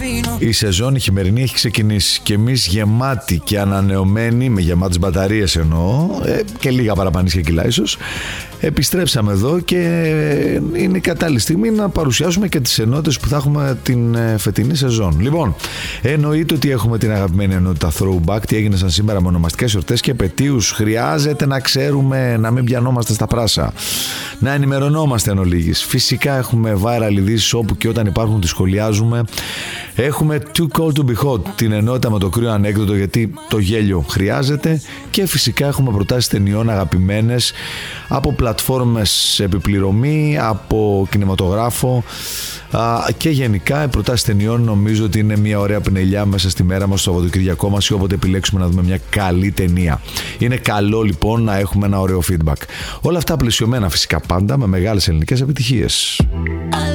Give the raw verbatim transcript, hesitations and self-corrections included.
Η σεζόν η χειμερινή έχει ξεκινήσει και εμείς γεμάτοι και ανανεωμένοι, με γεμάτες μπαταρίες εννοώ, ε, και λίγα παραπανήσια κιλά ίσως, επιστρέψαμε εδώ και είναι η κατάλληλη στιγμή να παρουσιάσουμε και τις ενότητες που θα έχουμε την φετινή σεζόν. Λοιπόν, εννοείται ότι έχουμε την αγαπημένη ενότητα Throwback. Τι έγινε σαν σήμερα με ονομαστικές εορτές και επετείους. Χρειάζεται να ξέρουμε, να μην πιανόμαστε στα πράσα, να ενημερωνόμαστε εν ολίγης. Φυσικά έχουμε viral ειδήσεις όπου και όταν υπάρχουν τις σχολιάζουμε. Έχουμε Too Cold to Be Hot, την ενότητα με το κρύο ανέκδοτο, γιατί το γέλιο χρειάζεται. Και φυσικά έχουμε προτάσεις ταινιών αγαπημένες από πλατφόρμες επιπληρωμή, από κινηματογράφο, και γενικά οι προτάσεις ταινιών νομίζω ότι είναι μια ωραία πινελιά μέσα στη μέρα μας, στο Σαββατοκυριακό μας, ή όποτε επιλέξουμε να δούμε μια καλή ταινία. Είναι καλό λοιπόν να έχουμε ένα ωραίο feedback. Όλα αυτά πλαισιωμένα φυσικά πάντα με μεγάλες ελληνικές επιτυχίες.